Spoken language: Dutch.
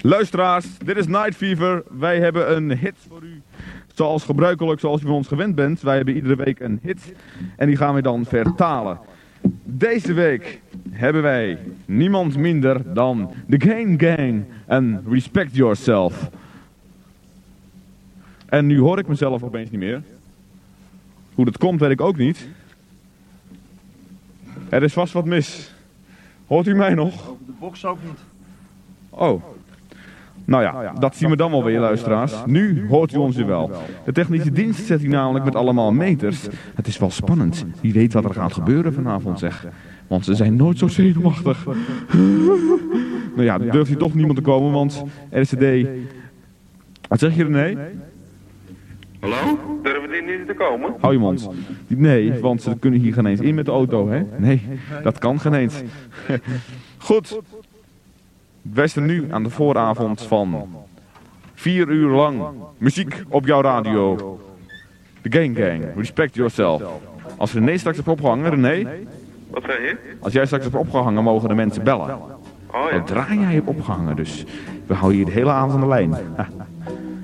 Luisteraars, dit is Night Fever. Wij hebben een hit voor u. Zoals gebruikelijk, zoals u van ons gewend bent. Wij hebben iedere week een hit. En die gaan we dan vertalen. Deze week hebben wij niemand minder dan The Game Gang en Respect Yourself. En nu hoor ik mezelf opeens niet meer. Hoe dat komt, weet ik ook niet. Er is vast wat mis. Hoort u mij nog? De box ook niet. Oh. Nou ja, dat zien we dan wel weer, luisteraars. Nu hoort u ons weer wel. De technische dienst zet u namelijk met allemaal meters. Het is wel spannend. Wie weet wat er gaat gebeuren vanavond, zeg. Want ze zijn nooit zo zenuwachtig. Nou ja, durft u toch niemand te komen, want RCD... Wat zeg je, René? Hallo? Durven die niet te komen? Hou je mond. Nee, want ze kunnen hier geen eens in met de auto, hè? Nee, dat kan geen eens. Goed. Wij staan nu aan de vooravond van 4 uur lang muziek op jouw radio. The Gang Gang, Respect Yourself. Als René straks hebt opgehangen, René? Wat zei je? Als jij straks hebt opgehangen, mogen de mensen bellen. Oh ja. Zodra jij hebt opgehangen, dus we houden je de hele avond aan de lijn.